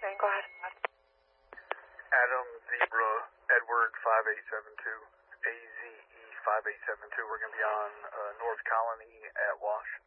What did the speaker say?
Go ahead. Adam Zebra Edward 5872 AZE 5872. We're going to be on North Colony at Wash.